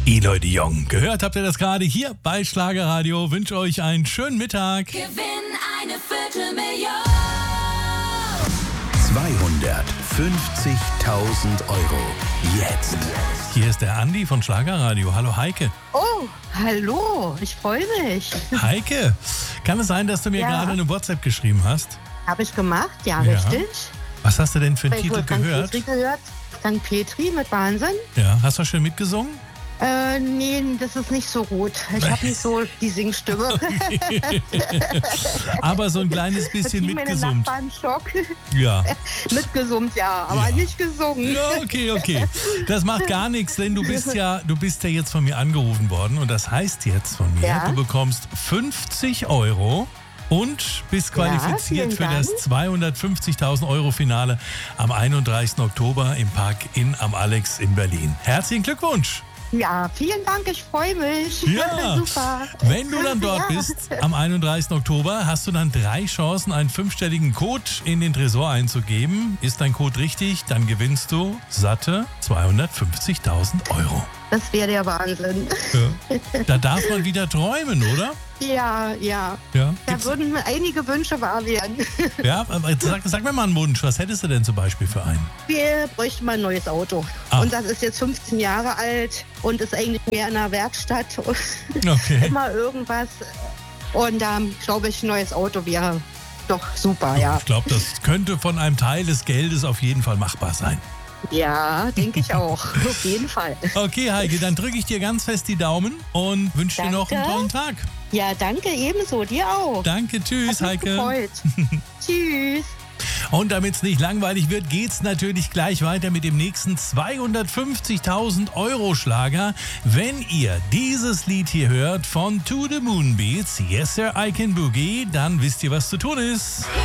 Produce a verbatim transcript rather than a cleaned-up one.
Eloy de Jong. Gehört habt ihr das gerade hier bei Schlagerradio. Wünsche euch einen schönen Mittag. Gewinn eine Viertelmillion. zweihundertfünfzigtausend Euro. Jetzt. Hier ist der Andi von Schlagerradio. Hallo Heike. Oh, hallo. Ich freue mich. Heike, kann es sein, dass du mir Ja. gerade eine WhatsApp geschrieben hast? Habe ich gemacht, ja, Ja. richtig. Was hast du denn für einen Ich Titel habe Frank gehört? Petri gehört. Frank Petri mit Wahnsinn. Ja, hast du schön mitgesungen? Äh, nee, das ist nicht so gut. Ich habe nicht so die Singstimme. Aber so ein kleines Da bisschen kriegen meine mitgesummt. Nachbarn Schock. Ja. Mitgesummt, ja, aber Ja. nicht gesungen. Ja, okay, okay. Das macht gar nichts, denn du bist ja, du bist ja jetzt von mir angerufen worden und das heißt jetzt von mir, Ja. du bekommst fünfzig Euro und bist qualifiziert vielen für das Dank. zweihundertfünfzigtausend Euro Finale am einunddreißigsten Oktober im Park Inn am Alex in Berlin. Herzlichen Glückwunsch! Ja, vielen Dank, ich freue mich. Ja. Super. Wenn du dann dort Ja. bist, am einunddreißigsten Oktober, hast du dann drei Chancen, einen fünfstelligen Code in den Tresor einzugeben. Ist dein Code richtig, dann gewinnst du satte zweihundertfünfzigtausend Euro. Das wäre der Wahnsinn. Ja. Da darf man wieder träumen, oder? Ja, ja. Ja. Da Gibt's, würden einige Wünsche wahr werden. ja aber sag, sag mir mal einen Wunsch. Was hättest du denn zum Beispiel für einen? Wir bräuchten mal ein neues Auto. Ah. Und das ist jetzt fünfzehn Jahre alt und ist eigentlich mehr in der Werkstatt. Okay. Immer irgendwas. Und da ähm, glaube ich, ein neues Auto wäre doch super, ja. Ich glaube, das könnte von einem Teil des Geldes auf jeden Fall machbar sein. Ja, denke ich auch. Auf jeden Fall. Okay, Heike, dann drücke ich dir ganz fest die Daumen und wünsche dir noch einen Danke. tollen Tag. Ja, danke ebenso. Dir auch. Danke, tschüss, Hat mich Heike. gefreut. Tschüss. Und damit es nicht langweilig wird, geht's natürlich gleich weiter mit dem nächsten zweihundertfünfzigtausend Euro Schlager. Wenn ihr dieses Lied hier hört von To The Moon Beats, Yes Sir I Can Boogie, dann wisst ihr, was zu tun ist.